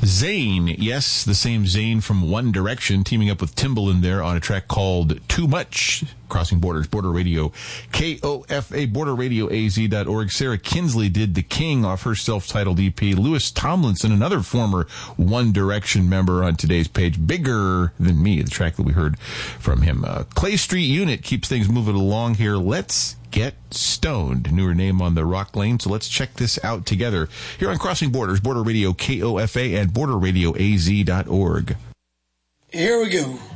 Zayn, yes, the same Zayn from One Direction, teaming up with Timbaland there on a track called Too Much. Crossing Borders, Border Radio, KOFA, BorderRadioAZ.org. Sarah Kinsley did The King off her self-titled EP. Louis Tomlinson, another former One Direction member on today's page, Bigger Than Me, the track that we heard from him. Clay Street Unit keeps things moving along here. Let's Get Stoned, newer name on the rock lane. So let's check this out together here on Crossing Borders, Border Radio, KOFA, and BorderRadioAZ.org. Here we go.